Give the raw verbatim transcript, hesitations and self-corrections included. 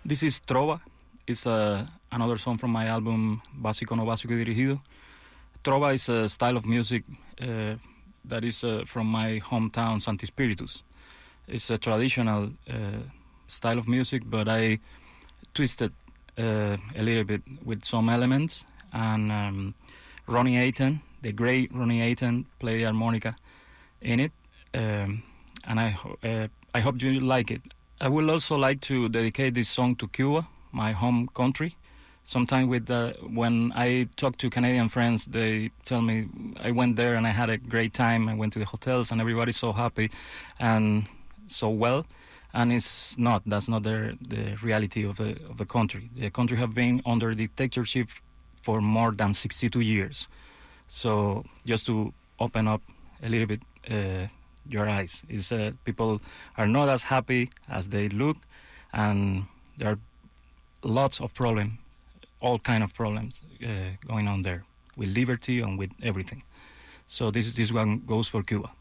This is Trova. It's uh, another song from my album Básico no Básico y Dirigido. Trova is a style of music uh, that is uh, from my hometown, Santi Spiritus. It's a traditional uh, style of music, but I twisted uh, a little bit with some elements. And um, Ronnie Ayton, the great Ronnie Ayton, played harmonica in it. Um, and I, ho- uh, I hope you like it. I would also like to dedicate this song to Cuba, my home country. Sometimes with uh, when I talk to Canadian friends, they tell me I went there and I had a great time. I went to the hotels and everybody's so happy and so well. And it's not. That's not the the reality of the of the country. The country have been under dictatorship for more than sixty-two years. So just to open up a little bit. Uh, your eyes is uh, people are not as happy as they look, and there are lots of problems, all kind of problems uh, going on there with liberty and with everything. So this this one goes for Cuba.